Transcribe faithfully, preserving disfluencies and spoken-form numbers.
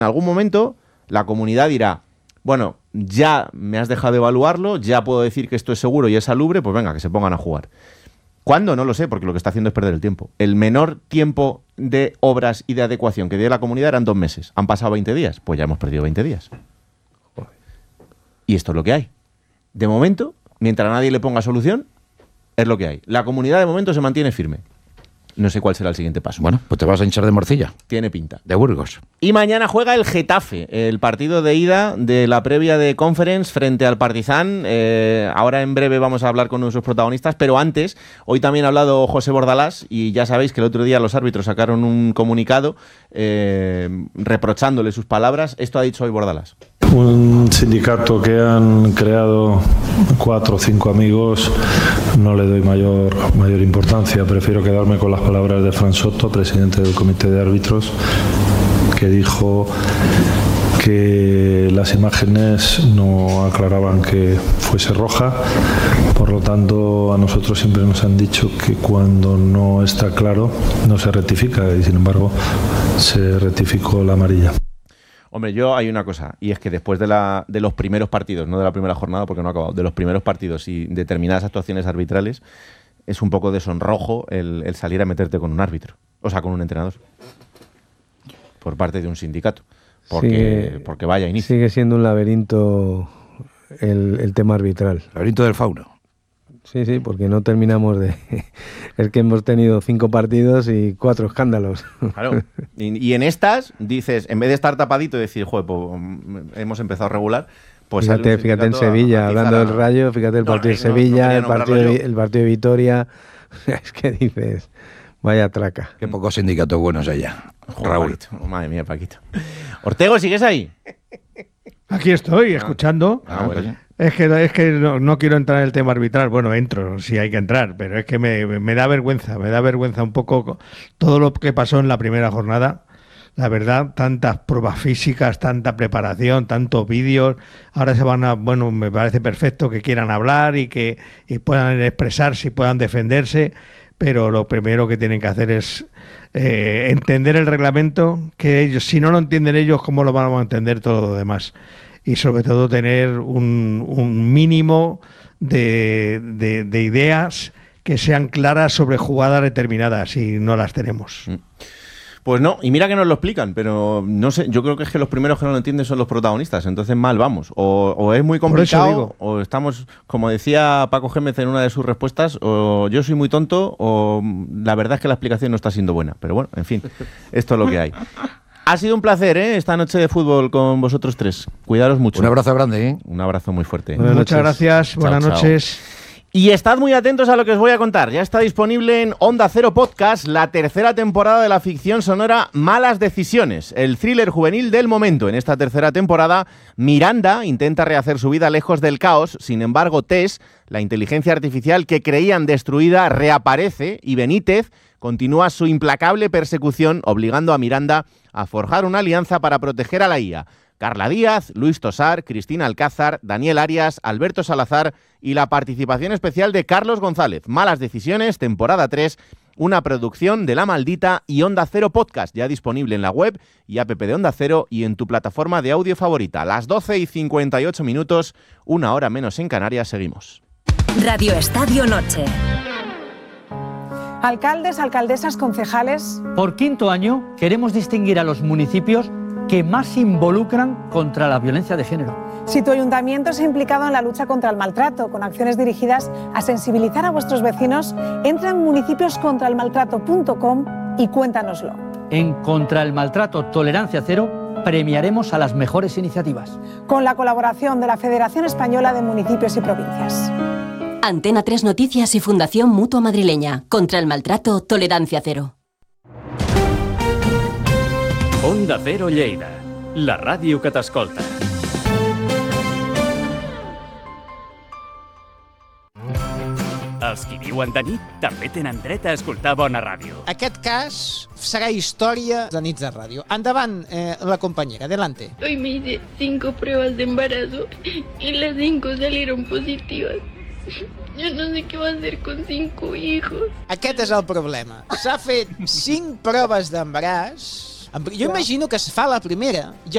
En algún momento la comunidad dirá, bueno, ya me has dejado de evaluarlo, ya puedo decir que esto es seguro y es salubre, pues venga, que se pongan a jugar. ¿Cuándo? No lo sé, porque lo que está haciendo es perder el tiempo. El menor tiempo de obras y de adecuación que dio la comunidad eran dos meses. Han pasado veinte días, pues ya hemos perdido veinte días. Y esto es lo que hay. De momento, mientras nadie le ponga solución, es lo que hay. La comunidad de momento se mantiene firme. No sé cuál será el siguiente paso. Bueno, pues te vas a hinchar de morcilla. Tiene pinta. De Burgos. Y mañana juega el Getafe, el partido de ida de la previa de Conference frente al Partizan. Eh, ahora en breve vamos a hablar con nuestros protagonistas, pero antes, hoy también ha hablado José Bordalás y ya sabéis que el otro día los árbitros sacaron un comunicado eh, reprochándole sus palabras. Esto ha dicho hoy Bordalás. Un sindicato que han creado cuatro o cinco amigos, no le doy mayor, mayor importancia. Prefiero quedarme con las palabras de Fran Soto, presidente del comité de árbitros, que dijo que las imágenes no aclaraban que fuese roja. Por lo tanto, a nosotros siempre nos han dicho que cuando no está claro no se rectifica, y sin embargo se rectificó la amarilla. Hombre, yo hay una cosa, y es que después de, la, de los primeros partidos, no de la primera jornada porque no ha acabado, de los primeros partidos y determinadas actuaciones arbitrales, es un poco de sonrojo el, el salir a meterte con un árbitro, o sea, con un entrenador, por parte de un sindicato, porque, sigue, porque vaya inicio. Sigue siendo un laberinto el, el tema arbitral. Laberinto del fauno. Sí, sí, porque no terminamos de... Es que hemos tenido cinco partidos y cuatro escándalos. Claro. Y, y en estas, dices, en vez de estar tapadito y decir, joder, pues hemos empezado regular, pues... Fíjate, fíjate en Sevilla, hablando del Rayo, fíjate el no, partido de no, Sevilla, no el, partido de, el partido de Vitoria... Es que dices, vaya traca. Qué pocos sindicatos buenos allá. Joder, Raúl. Paquito. Madre mía, Paquito. Ortego, ¿sigues ahí? Aquí estoy, escuchando. Ah, bueno. Es que, es que no, no quiero entrar en el tema arbitral. Bueno, entro, sí hay que entrar, pero es que me, me da vergüenza, me da vergüenza un poco todo lo que pasó en la primera jornada. La verdad, tantas pruebas físicas, tanta preparación, tantos vídeos. Ahora se van a, bueno, me parece perfecto que quieran hablar y que y puedan expresarse y puedan defenderse, pero lo primero que tienen que hacer es eh, entender el reglamento, que ellos, si no lo entienden ellos, ¿cómo lo vamos a entender todo lo demás? Y sobre todo tener un, un mínimo de, de, de ideas que sean claras sobre jugadas determinadas, y no las tenemos. Pues no, y mira que nos lo explican, pero no sé, yo creo que es que los primeros que no lo entienden son los protagonistas, entonces mal vamos. O, o es muy complicado, o estamos, como decía Paco Gémez en una de sus respuestas, o yo soy muy tonto, o la verdad es que la explicación no está siendo buena. Pero bueno, en fin, esto es lo que hay. Ha sido un placer, ¿eh? Esta noche de fútbol con vosotros tres. Cuidaros mucho. Un abrazo grande, ¿eh? Un abrazo muy fuerte. Buenas Muchas gracias, chao, buenas noches. Chao. Y estad muy atentos a lo que os voy a contar. Ya está disponible en Onda Cero Podcast la tercera temporada de la ficción sonora Malas Decisiones, el thriller juvenil del momento. En esta tercera temporada, Miranda intenta rehacer su vida lejos del caos. Sin embargo, Tess, la inteligencia artificial que creían destruida, reaparece y Benítez continúa su implacable persecución, obligando a Miranda a forjar una alianza para proteger a la I A. Carla Díaz, Luis Tosar, Cristina Alcázar, Daniel Arias, Alberto Salazar y la participación especial de Carlos González. Malas Decisiones, temporada tres, una producción de La Maldita y Onda Cero Podcast, ya disponible en la web y app de Onda Cero y en tu plataforma de audio favorita. A las doce y cincuenta y ocho minutos, una hora menos en Canarias, seguimos. Radio Estadio Noche. Alcaldes, alcaldesas, concejales. Por quinto año queremos distinguir a los municipios que más se involucran contra la violencia de género. Si tu ayuntamiento se ha implicado en la lucha contra el maltrato, con acciones dirigidas a sensibilizar a vuestros vecinos, entra en municipios contra el maltrato punto com y cuéntanoslo. En Contra el Maltrato Tolerancia Cero premiaremos a las mejores iniciativas. Con la colaboración de la Federación Española de Municipios y Provincias. Antena tres Noticias y Fundación Mutua Madrileña. Contra el Maltrato Tolerancia Cero. Onda Cero Lleida, la ràdio que t'escolta. Els qui viuen de nit també tenen dret a escoltar bona ràdio. Aquest cas serà història de nits de ràdio. Endavant, eh, la compañera, adelante. Hoy me hice cinco pruebas de embarazo y las cinco salieron positivas. Yo no sé què va hacer con cinco hijos. Aquest és el problema. S'ha fet cinc proves d'embaràs. Jo imagino que es fa la primera, ja